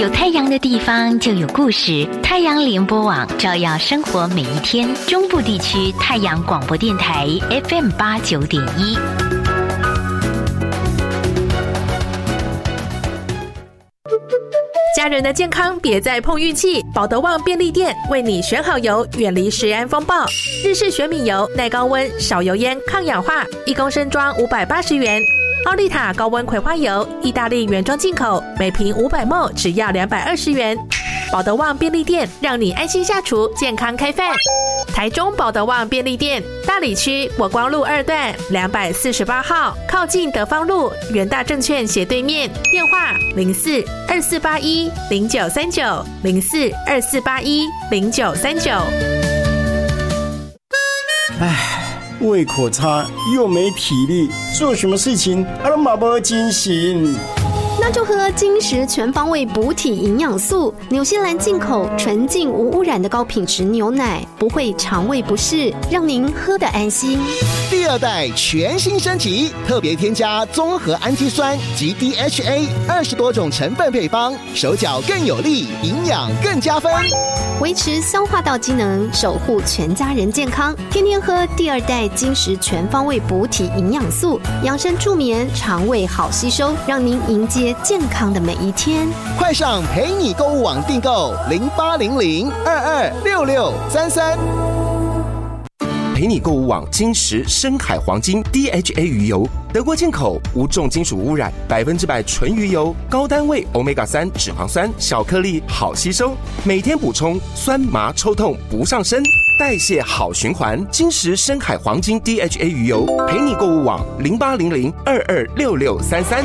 有太阳的地方就有故事，太阳联播网照耀生活每一天。中部地区太阳广播电台 FM89.1。 家人的健康别再碰运气，保德旺便利店为你选好油，远离食安风暴。日式玄米油，耐高温，少油烟，抗氧化，1公升装580元。奥利塔高温葵花油，意大利原装进口，每瓶500ml只要220元。保德旺便利店让你安心下厨，健康开饭。台中保德旺便利店，大里区国光路2段248号，靠近德芳路元大证券斜对面，电话04-2481-0939 04-2481-0939。 胃口差又没体力，做什么事情都没精神。 那就喝金石全方位补体营养素，纽西兰进口纯净无污染的高品质牛奶，不会肠胃不适，让您喝得安心。 第2代全新升级，特别添加综合氨基酸及 DHA 20多种成分配方，手脚更有力，营养更加分， 维持消化道机能，守护全家人健康。天天喝第2代金石全方位补体营养素，养生助眠，肠胃好吸收，让您迎接健康的每一天。 快上陪你购物网订购0800226633。 陪你购物网金石深海黄金 DHA 鱼油，德国进口，无重金属污染，100%纯鱼油，高单位 Omega-3 脂肪酸，小颗粒，好吸收，每天补充，酸麻抽痛不上身，代谢好循环。金石深海黄金 DHA 鱼油，陪你购物网0800226633。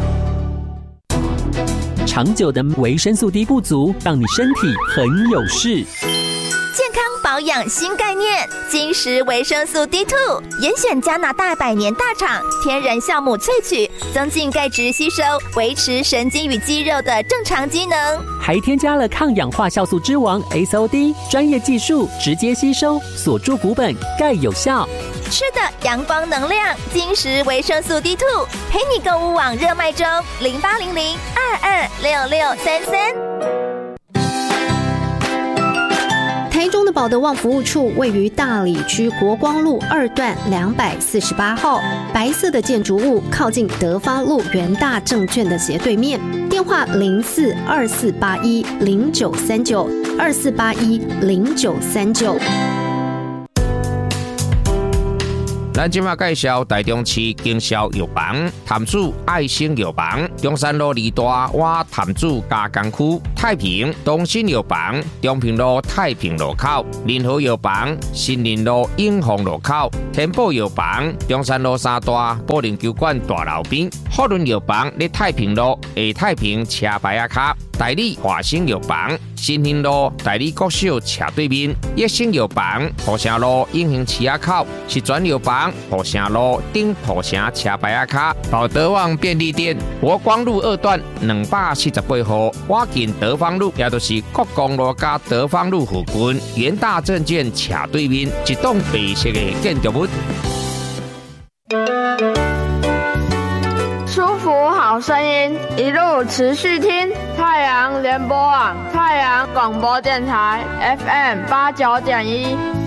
长久的维生素 D 不足，让你身体很有事。 健康保养新概念，金石维生素 D2， 严选加拿大100年大厂天然酵母萃取，增进钙质吸收，维持神经与肌肉的正常机能， 还添加了抗氧化酵素之王 SOD， 专业技术直接吸收，锁住骨本，钙有效。 吃的阳光能量，金石维生素 D2， 陪你购物网热卖中0800226633。 台中的保德旺服务处位于大里区国光路2段248号，白色的建筑物靠近德芳路元大证券的斜对面，电话04-2481-0939 2481-0939。 咱今麦介绍台中市经销药房潭子爱心药房，中山路2大洼潭子加工区，太平东新药房中平路太平路口，联合药房新林路永丰路口，天宝药房中山路3大保龄球馆大楼边，福伦药房在太平路下太平车牌仔卡，代理华兴药房新兴路代理国小斜对面，益生药房浦城路永兴市仔口，是转药房浦城路顶浦城车牌仔卡，保德旺便利店国光路2段248号，挖近德芳路，也就是国光路加德芳路附近，元大证券斜对面一栋白色的建筑物。 舒服好声音，一路持续听太阳联播网、太阳广播电台 FM89.1。